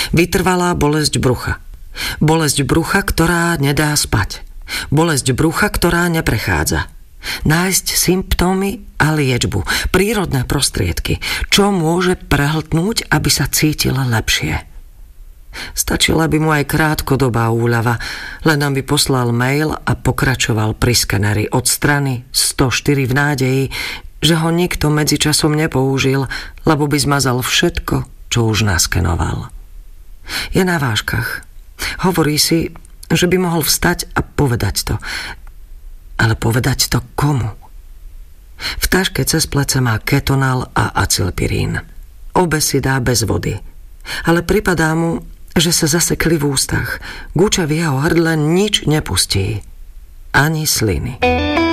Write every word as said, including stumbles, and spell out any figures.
Vytrvalá bolesť brucha. Bolesť brucha, ktorá nedá spať. Bolesť brucha, ktorá neprechádza. Nájsť symptómy a liečbu. Prírodné prostriedky. Čo môže prehltnúť, aby sa cítila lepšie. Stačila by mu aj krátkodobá úľava, len nám by poslal mail a pokračoval pri skeneri od strany sto štyri v nádeji, že ho nikto medzičasom nepoužil, lebo by zmazal všetko, čo už naskenoval. Je na vážkach. Hovorí si, že by mohol vstať a povedať to. Ale povedať to komu? V taške cez plece má ketonal a acylpirín. Obe si dá bez vody. Ale pripadá mu, že sa zasekli v ústach. Guča v jeho hrdle nič nepustí. Ani sliny.